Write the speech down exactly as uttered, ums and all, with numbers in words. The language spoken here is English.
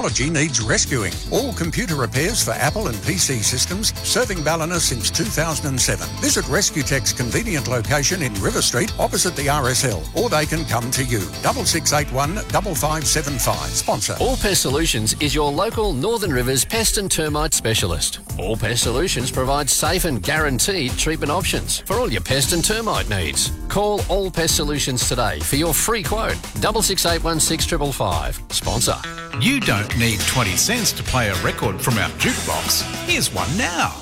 technology needs rescuing. All computer repairs for Apple and P C systems, serving Ballina since two thousand seven. Visit RescueTech's convenient location in River Street, opposite the R S L, or they can come to you. Double six eight one five five seven five. Sponsor. All Pest Solutions is your local Northern Rivers pest and termite specialist. All Pest Solutions provides safe and guaranteed treatment options for all your pest and termite needs. Call All Pest Solutions today for your free quote. Double six eight one six five five five. Sponsor. You don't need twenty cents to play a record from our jukebox. Here's one now.